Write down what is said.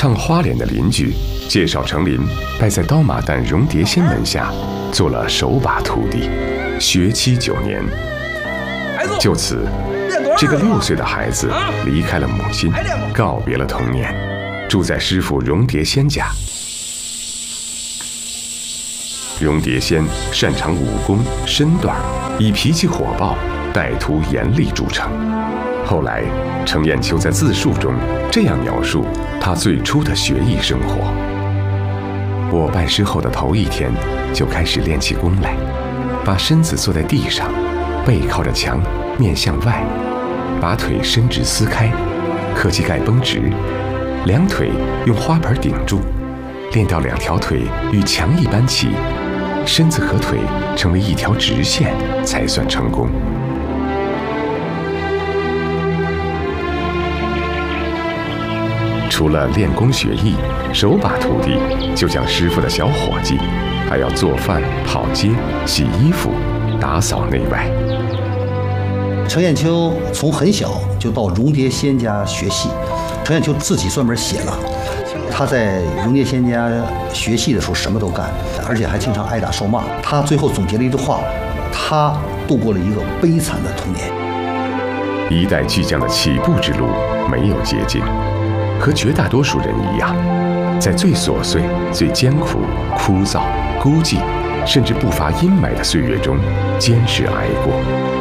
唱花脸的邻居介绍程琳拜在刀马旦荣蝶仙门下，做了手把徒弟，学期9年。就此，这个6岁的孩子离开了母亲，告别了童年，住在师傅荣蝶仙家。荣蝶仙擅长武功身段，以脾气火爆、带徒严厉著称。后来，程砚秋在自述中这样描述他最初的学艺生活：我拜师后的头1天就开始练起功来，把身子坐在地上，背靠着墙，面向外，把腿伸直撕开，客气盖绷直，2腿用花盆顶住，练到2条腿与墙一般齐，身子和腿成为一条直线，才算成功。除了练功学艺，手把徒弟就像师傅的小伙计，还要做饭、跑街、洗衣服、打扫内外。 程砚秋从很小就到荣蝶仙家学戏，程砚秋自己专门写了，他在荣蝶仙家学戏的时候什么都干，而且还经常挨打受骂。他最后总结了一句话：他度过了一个悲惨的童年。 一代巨匠的起步之路没有捷径，和绝大多数人一样，在最琐碎、最艰苦、枯燥、孤寂，甚至不乏阴霾的岁月中坚持挨过。